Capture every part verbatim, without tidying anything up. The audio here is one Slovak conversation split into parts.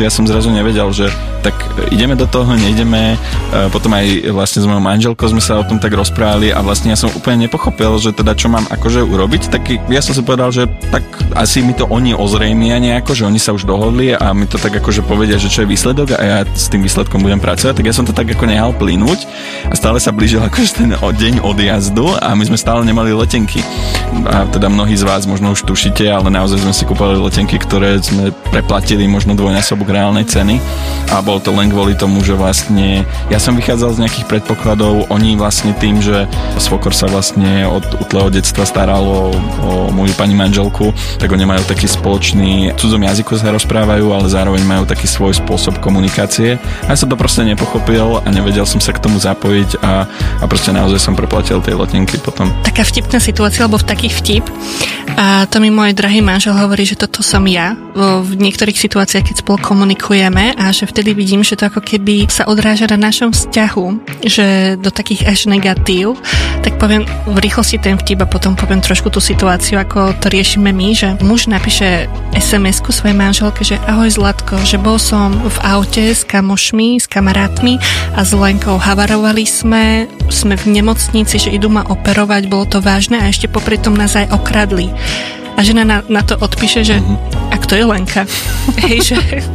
že ja som zrazu nevedel, že tak ideme do toho, nejdeme. Potom aj vlastne s mojou manželkou sme sa o tom tak rozprávali a vlastne ja som úplne nepochopil, že teda čo mám akože urobiť, tak ja som si povedal, že tak asi mi to oni ozrejmia nejako, že oni sa už dohodli a mi to tak akože povedia, že čo je výsledok a ja s tým výsledkom budem pracovať, tak ja som to tak ako nehal plynúť a stále sa blížil akože ten deň odjazdu a my sme stále nemali letenky. A teda mnohí z vás možno už tušíte, ale naozaj sme si kúpali letenky, ktoré sme preplatili možno dvojnásobok reálnej ceny a bolo to len kvôli tomu, že vlastne ja som vychádzal z nejakých predpokladov, oni vlastne tým, že svokor sa vlastne od útleho detstva staralo o moju pani manželku, tak oni majú taký spoločný, v cudzom jazyku sa rozprávajú, ale zároveň majú taký svoj spôsob komunikácie. A ja som to proste nepochopil a nevedel som sa k tomu zapojiť a, a proste naozaj som preplatil tej letenky potom. Taká vtipná situácia, lebo v taký vtip a to mi môj drahý manžel hovorí, že toto som ja v niektorých situáciách, keď spolu komunikujeme a že vtedy vidím, že to ako keby sa odráža na našom vzťahu, že do takých až negatív, tak poviem v rýchlosti ten vtip a potom poviem trošku tú situáciu, ako to riešime my, že muž napíše es em esku svojej manželke, že ahoj Zlatko, že bol som v aute s kamošmi, s kamarátmi a s Lenkou havarovali sme, sme v nemocnici, že idú ma operovať, bolo to vážne a ešte popri tom nás aj okradli. A žena na, na to odpíše, že mm-hmm. a kto je Lenka? Hej, že,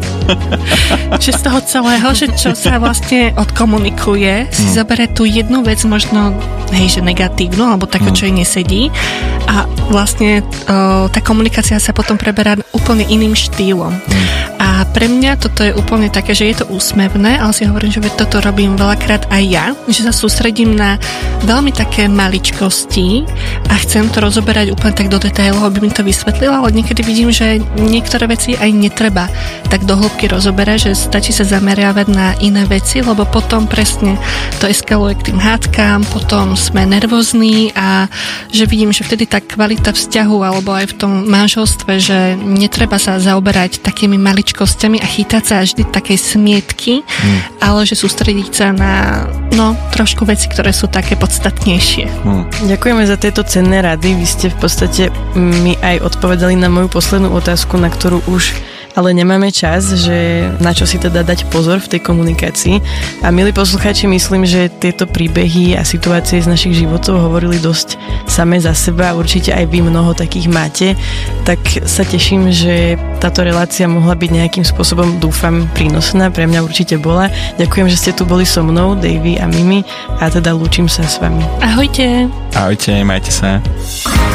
že z toho celého, že čo sa vlastne odkomunikuje, mm. si zabere tú jednu vec možno, hej, že negatívnu, alebo takú, mm. čo jej nesedí a vlastne o, tá komunikácia sa potom preberá úplne iným štýlom. Mm. A pre mňa toto je úplne také, že je to úsmevné, ale si hovorím, že toto robím veľakrát aj ja, že sa sústredím na veľmi také maličkosti a chcem to rozoberať úplne tak do detailov, aby mi to vysvetlila, ale niekedy vidím, že niektoré veci aj netreba tak do hĺbky rozoberať, že stačí sa zameriavať na iné veci, lebo potom presne to eskaluje k tým hádkám, potom sme nervózni a že vidím, že vtedy tá kvalita vzťahu alebo aj v tom manželstve, že netreba sa zaoberať takými maličkosťami a chytať sa vždy takej smietky, hmm. ale že sústrediť sa na no, trošku veci, ktoré sú také podstatnejšie. Hmm. Ďakujeme za tieto cenné rady. Vy ste v podstate mi aj odpovedali na moju poslednú otázku, na ktorú už ale nemáme čas, že na čo si teda dať pozor v tej komunikácii. A milí poslucháči, myslím, že tieto príbehy a situácie z našich životov hovorili dosť same za seba. Určite aj vy mnoho takých máte. Tak sa teším, že táto relácia mohla byť nejakým spôsobom, dúfam, prínosná. Pre mňa určite bola. Ďakujem, že ste tu boli so mnou, Davy a Mimi. A teda lúčim sa s vami. Ahojte. Ahojte, majte sa.